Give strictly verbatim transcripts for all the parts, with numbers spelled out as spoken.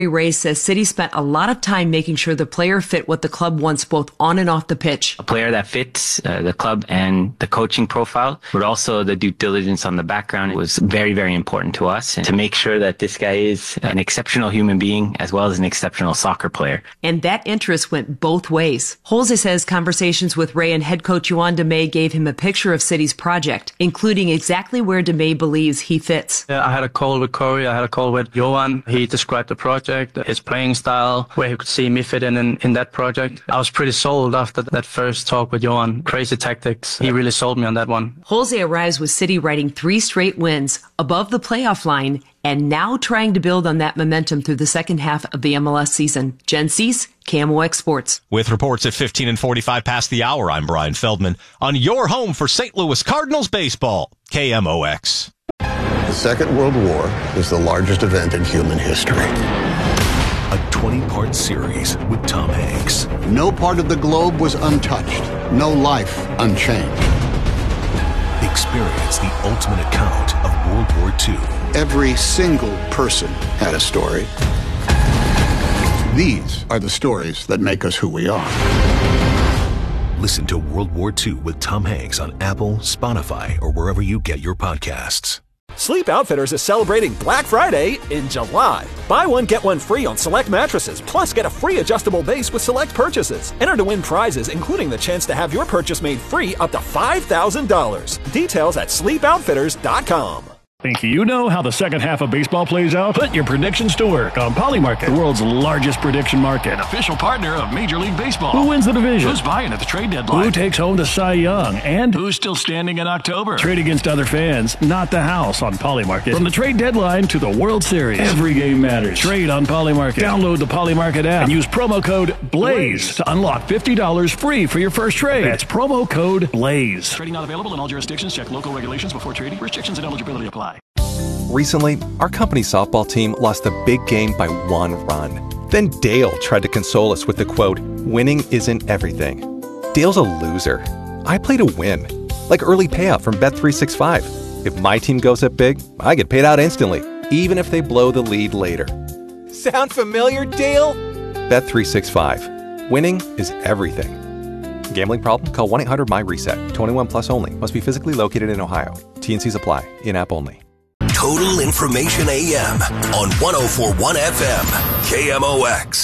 Ray says City spent a lot of time making sure the player fit what the club wants both on and off the pitch. A player that fits uh, the club and the coaching profile, but also the due diligence on the background was very, very important to us, and to make sure that this guy is an exceptional human being as well as an exceptional soccer player. And that interest went both ways. Holze says conversations with Ray and head coach Yoann Damet gave him a picture of City's project, including exactly where Damet believes he fits. Yeah, I had a call with Corey, I had a call with Yoann. He described the project, his playing style, where he could see me fit in, in in that project. I was pretty sold after that first talk with Yoann. Crazy tactics. He really sold me on that one. Holze arrives with City riding three straight wins above the playoff line and now trying to build on that momentum through the second half of the M L S season. Jen Cease, K M O X Sports. With reports at fifteen and forty-five past the hour, I'm Brian Feldman on your home for Saint Louis Cardinals baseball, K M O X. The Second World War is the largest event in human history. A twenty-part series with Tom Hanks. No part of the globe was untouched. No life unchanged. Experience the ultimate account of World War Two. Every single person had a story. These are the stories that make us who we are. Listen to World War Two with Tom Hanks on Apple, Spotify, or wherever you get your podcasts. Sleep Outfitters is celebrating Black Friday in July. Buy one, get one free on select mattresses, plus get a free adjustable base with select purchases. Enter to win prizes, including the chance to have your purchase made free up to five thousand dollars. Details at sleep outfitters dot com. Think you know how the second half of baseball plays out? Put your predictions to work on Polymarket, the world's largest prediction market. An official partner of Major League Baseball. Who wins the division? Who's buying at the trade deadline? Who takes home the Cy Young? And who's still standing in October? Trade against other fans, not the house on Polymarket. From the trade deadline to the World Series, every game matters. Trade on Polymarket. Download the Polymarket app and use promo code BLAZE to unlock fifty dollars free for your first trade. That's promo code BLAZE. Trading not available in all jurisdictions. Check local regulations before trading. Restrictions and eligibility apply. Recently, our company softball team lost a big game by one run. Then Dale tried to console us with the quote, "Winning isn't everything." Dale's a loser. I play to win. Like early payout from Bet three sixty-five. If my team goes up big, I get paid out instantly, even if they blow the lead later. Sound familiar, Dale? Bet three sixty-five. Winning is everything. Gambling problem? Call one eight hundred M Y reset. twenty-one plus only. Must be physically located in Ohio. T and C's apply. In-app only. Total Information A M on one oh four point one F M, K M O X.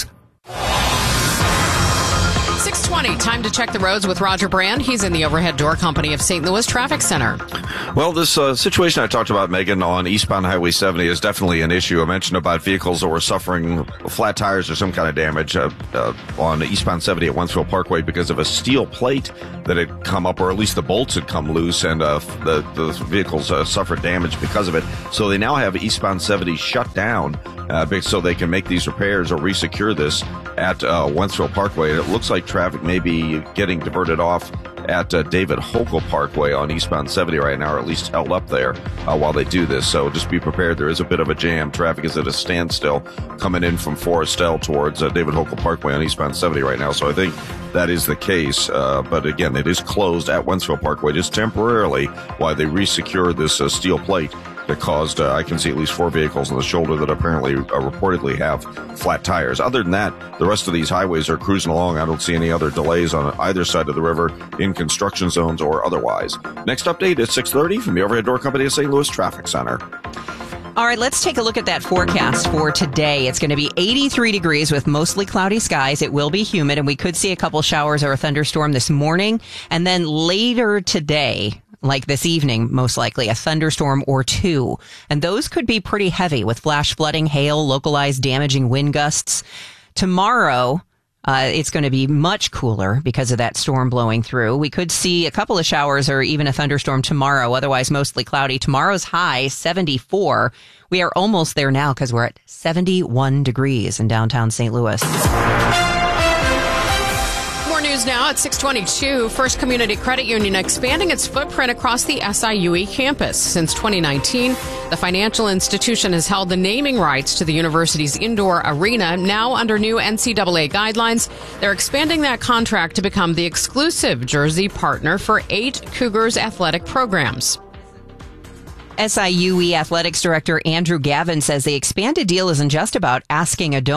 six twenty, time to check the roads with Roger Brand. He's in the Overhead Door Company of Saint Louis Traffic Center. Well, this uh, situation I talked about, Megan, on eastbound Highway seventy is definitely an issue. I mentioned about vehicles that were suffering flat tires or some kind of damage uh, uh, on eastbound seventy at Wentzville Parkway because of a steel plate that had come up, or at least the bolts had come loose, and uh, the, the vehicles uh, suffered damage because of it. So they now have eastbound seventy shut down uh, so they can make these repairs or resecure this at uh, Wentzville Parkway. And it looks like traffic may be getting diverted off at uh, David Hochul Parkway on eastbound seventy right now, or at least held up there uh, while they do this. So just be prepared. There is a bit of a jam. Traffic is at a standstill coming in from Forestel towards uh, David Hochul Parkway on eastbound seventy right now. So I think that is the case. Uh, but again, it is closed at Wentzville Parkway just temporarily while they resecure this uh, steel plate that caused, uh, I can see at least four vehicles on the shoulder that apparently uh, reportedly have flat tires. Other than that, the rest of these highways are cruising along. I don't see any other delays on either side of the river in construction zones or otherwise. Next update at six thirty from the Overhead Door Company of Saint Louis Traffic Center. All right, let's take a look at that forecast for today. It's going to be eighty-three degrees with mostly cloudy skies. It will be humid, and we could see a couple showers or a thunderstorm this morning. And then later today, like this evening, most likely a thunderstorm or two. And those could be pretty heavy with flash flooding, hail, localized damaging wind gusts. Tomorrow, Uh, it's going to be much cooler because of that storm blowing through. We could see a couple of showers or even a thunderstorm tomorrow, otherwise mostly cloudy. Tomorrow's high, seventy-four. We are almost there now because we're at seventy-one degrees in downtown Saint Louis. More news now at six twenty-two. First Community Credit Union expanding its footprint across the S I U E campus. Since twenty nineteen, the financial institution has held the naming rights to the university's indoor arena. Now, under new N C double A guidelines, they're expanding that contract to become the exclusive jersey partner for eight Cougars athletic programs. S I U E Athletics Director Andrew Gavin says the expanded deal isn't just about asking a donor